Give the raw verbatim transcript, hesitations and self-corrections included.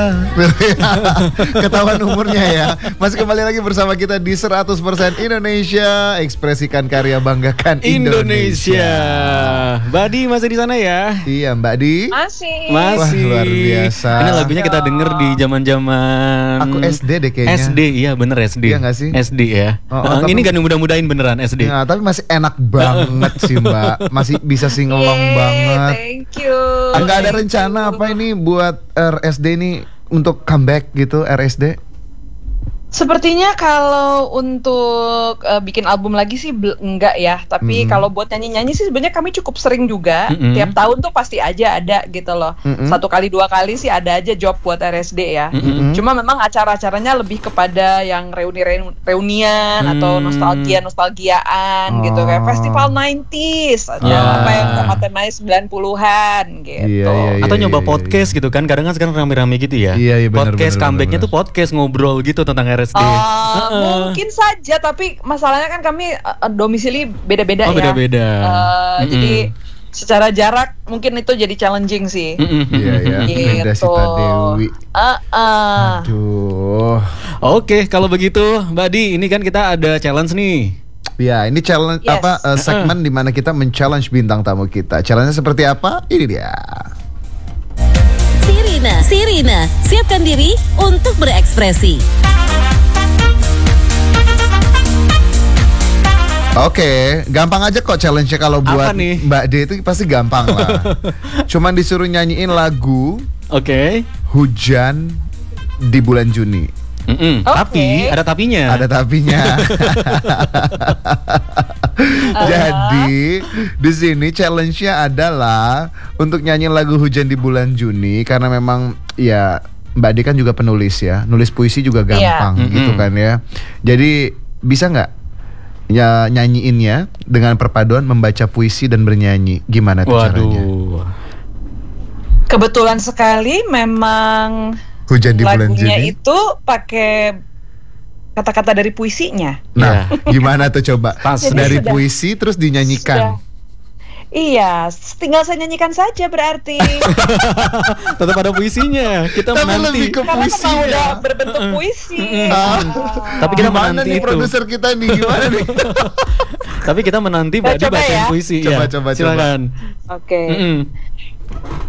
Ketahuan umurnya ya. Masih kembali lagi bersama kita di seratus persen Indonesia. Ekspresikan karya, banggakan Indonesia, Indonesia. Mbak Di masih di sana ya? Iya Mbak Di. Masih. Masih. Wah, luar biasa. Ini lagunya kita denger di zaman Aku S D deh kayaknya. S D, iya bener S D. Iya nggak sih? S D ya. Oh, oh, Uh, tapi- ini gak mudah-mudahin beneran S D. Nah, tapi masih enak banget sih Mbak. Masih bisa singelong Yeay, banget. Thank you. Enggak ada Thank rencana you. apa ini buat R S D nih untuk comeback gitu R S D? Sepertinya kalau untuk uh, bikin album lagi sih bel- enggak ya. Tapi Mm-mm. kalau buat nyanyi-nyanyi sih sebenarnya kami cukup sering juga. Mm-mm. Tiap tahun tuh pasti aja ada gitu loh. Mm-mm. Satu kali dua kali sih ada aja job buat R S D ya. Mm-mm. Cuma memang acara-acaranya lebih kepada yang reuni-reunian Hmm. atau nostalgia-nostalgiaan Oh. gitu, kayak festival sembilan puluhan atau Ya. apa yang tema-temanya sembilan puluhan gitu. Iya, iya, iya. Atau nyoba podcast gitu kan. Kadang kan sekarang rame-rame gitu ya. Iya, iya, bener, Podcast bener, comebacknya bener, tuh podcast ngobrol gitu tentang R S D. Uh, Heeh. mungkin saja, tapi masalahnya kan kami uh, domisili beda-beda Oh, ya. beda-beda. Uh, Mm-mm. Jadi secara jarak mungkin itu jadi challenging sih. Mm-mm. Iya ya. Gitu. Beda Sita Dewi. Uh, uh. Aduh. Oke, kalau begitu Mbak Di, ini kan kita ada challenge nih. Ya, ini challenge Yes. apa uh, segmen di mana kita men-challenge bintang tamu kita. Challenge-nya seperti apa? Ini dia. Sirina, Sirina, siapkan diri untuk berekspresi. Oke, gampang aja kok challenge-nya kalau buat Apa nih? Mbak D itu pasti gampang lah. Cuman disuruh nyanyiin lagu Oke. Hujan di bulan Juni. Mm-mm. Oke. Tapi ada tapinya. Ada tapinya. Jadi di sini challenge-nya adalah untuk nyanyiin lagu Hujan di bulan Juni karena memang ya Mbak D kan juga penulis ya, nulis puisi juga gampang Iya. gitu Mm-mm. kan ya. Jadi bisa nggak ya nyanyiinnya dengan perpaduan membaca puisi dan bernyanyi? Gimana tuh caranya? Waduh. Kebetulan sekali memang Hujan di bulan lagunya Juni. itu pakai kata-kata dari puisinya. Nah, gimana tuh coba? Pas. Jadi Dari sudah- puisi terus dinyanyikan. Sudah. Iya, tinggal saya nyanyikan saja berarti. Tetap ada puisinya. Kita Tapi menanti. lebih ke Karena memang puisinya. udah berbentuk puisi. Ah. Tapi kita Gimana menanti nih itu. produser kita nih? Gimana nih? Tapi kita menanti Kita Mbak Di coba bacain ya. puisi. Coba, ya. coba, coba. Silakan. Oke. Mm-mm.